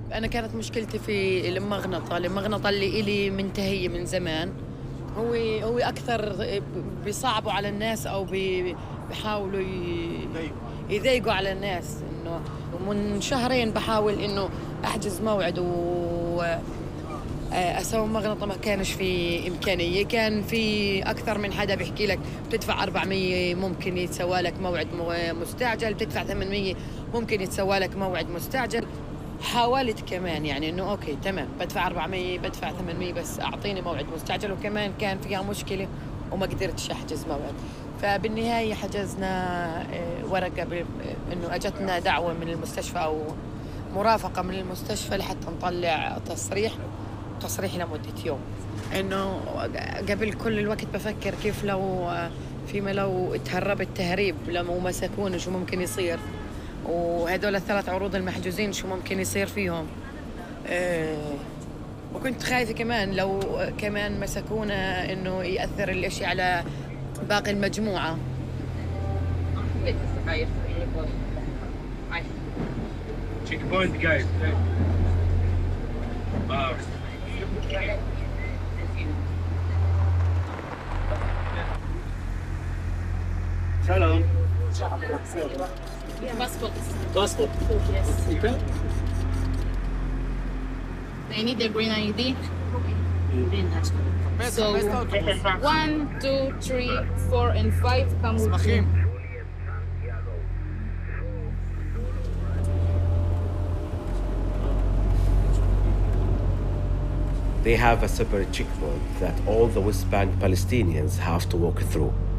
أنا كانت مشكلتي في المغنطة اللي إلي منتهية من زمان. هو أكثر بيصعبوا على الناس أو بيحاولوا يضايقوا على الناس. إنه من شهرين بحاول إنه أحجز موعد أسوي مغناطة، ما كانش في إمكانية. كان في أكثر من حدا بيحكي لك بتدفع 400 ممكن يتسوى لك موعد مستعجل، بتدفع 800 ممكن يتسوى لك موعد مستعجل. حاولت كمان يعني إنه أوكي تمام بدفع 400 بدفع 800 بس أعطيني موعد مستعجل، وكمان كان فيها مشكلة وما قدرتش أحجز موعد. فبالنهاية حجزنا ورقة إنه أجتنا دعوة من المستشفى أو مرافقة من المستشفى لحتى نطلع تصريح لمدة يوم. إنه قبل كل الوقت بفكر كيف لو تهربت تهريب لو مسكوني شو ممكن يصير، وهدول الثلاث عروض المحجوزين شو ممكن يصير فيهم. وكنت خايفة كمان لو كمان مسكونا إنه يأثر الإشي على باقي المجموعة. Checkpoint, guys. Wow. Shalom. Passport. Passport. Yes. Okay. I need the green ID. So 1, 2, 3, 4, and 5 come with me. They have a separate checkpoint that all the West Bank Palestinians have to walk through.